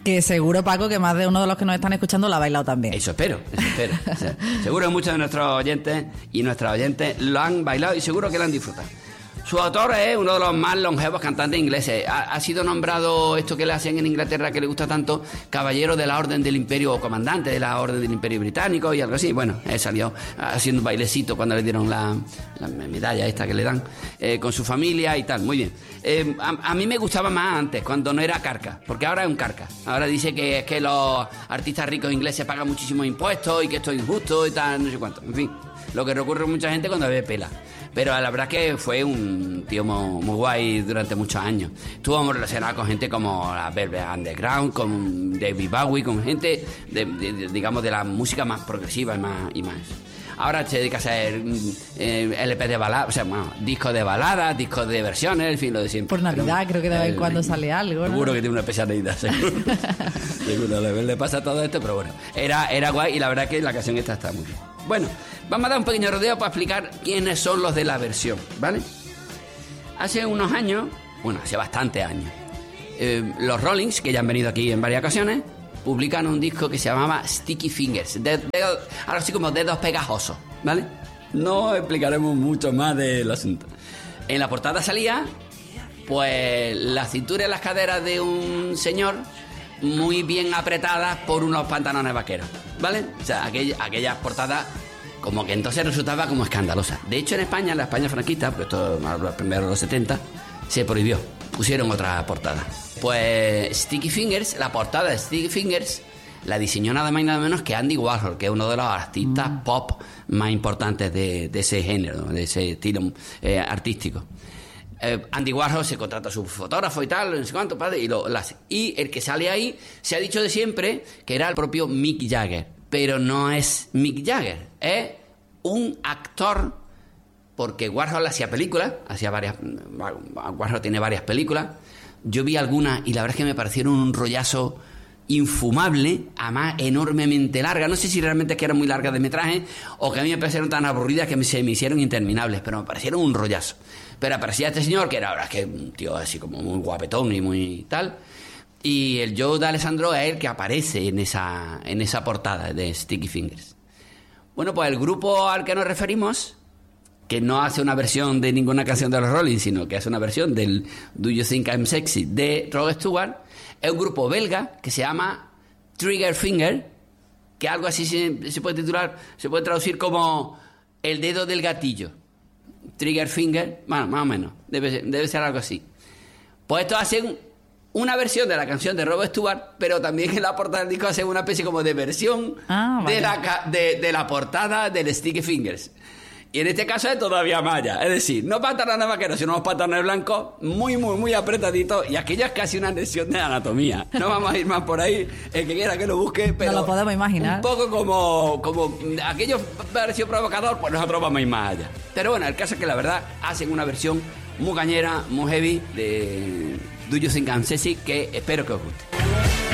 Que seguro, Paco, que más de uno de los que nos están escuchando lo ha bailado también. Eso espero. O sea, seguro que muchos de nuestros oyentes y nuestras oyentes lo han bailado y seguro que lo han disfrutado. Su autor es uno de los más longevos cantantes ingleses. Ha sido nombrado, esto que le hacen en Inglaterra, que le gusta tanto, caballero de la Orden del Imperio, o comandante de la Orden del Imperio Británico y algo así. Bueno, salió haciendo un bailecito cuando le dieron la medalla esta que le dan, con su familia y tal. Muy bien. A mí me gustaba más antes, cuando no era carca, porque ahora es un carca. Ahora dice que es que los artistas ricos ingleses pagan muchísimos impuestos y que esto es injusto y tal, no sé cuánto. En fin, lo que recurre a mucha gente cuando ve pela. Pero la verdad es que fue un tío muy guay durante muchos años. Estuvo muy relacionado con gente como la Velvet Underground, con David Bowie, con gente, digamos, de la música más progresiva y más. Ahora se dedica a hacer LP de baladas, o sea, bueno, discos de baladas, discos de versiones, en fin, lo de siempre. Por Navidad creo que de vez en cuando sale algo, ¿no? Seguro que tiene una pesadilla, seguro. Seguro, le pasa todo esto, pero bueno, era guay y la verdad es que la canción esta está muy bien. Bueno, vamos a dar un pequeño rodeo para explicar quiénes son los de la versión, ¿vale? Hace unos años, bueno, hace bastantes años, los Rollings, que ya han venido aquí en varias ocasiones, publican un disco que se llamaba Sticky Fingers, algo así como dedos pegajosos, ¿vale? No explicaremos mucho más del asunto. En la portada salía, pues, la cintura y las caderas de un señor muy bien apretadas por unos pantalones vaqueros, ¿vale? O sea, aquellas portadas como que entonces resultaba como escandalosa. De hecho, en España, en la España franquista, pues esto primero de los 70, se prohibió. Pusieron otra portada. Pues Sticky Fingers, la portada de Sticky Fingers, la diseñó nada más y nada menos que Andy Warhol, que es uno de los artistas pop más importantes de ese género, de ese estilo artístico. Andy Warhol se contrata a su fotógrafo y tal, no sé cuánto, padre, y lo hace. Y el que sale ahí se ha dicho de siempre que era el propio Mick Jagger, pero no es Mick Jagger, es un actor, porque Warhol hacía películas, Warhol tiene varias películas. Yo vi algunas y la verdad es que me parecieron un rollazo infumable, además enormemente larga. No sé si realmente es que eran muy largas de metraje o que a mí me parecieron tan aburridas que se me hicieron interminables, pero me parecieron un rollazo. Pero aparecía este señor que era, la verdad es que un tío así como muy guapetón y muy tal, y el Joe D'Alessandro es el que aparece en esa portada de Sticky Fingers. Bueno, pues el grupo al que nos referimos, que no hace una versión de ninguna canción de los Rolling, sino que hace una versión del Do You Think I'm Sexy de Rod Stewart, es un grupo belga que se llama Trigger Finger, que algo así se puede titular, se puede traducir como el dedo del gatillo. Trigger Finger, bueno, más o menos, debe ser algo así. Pues estos hacen una versión de la canción de Rod Stewart, pero también en la portada del disco hacen una especie como de versión de la portada del Sticky Fingers. Y en este caso es todavía maya, es decir, no pantalones vaqueros, sino unos pantalones blancos muy, muy, muy apretaditos, y aquello es casi una lesión de anatomía. No vamos a ir más por ahí, el que quiera que lo busque, pero no lo podemos imaginar. Un poco como aquello pareció provocador, pues nosotros vamos a ir más allá. Pero bueno, el caso es que la verdad hacen una versión muy cañera, muy heavy de Do You Think I'm Sexy, que espero que os guste.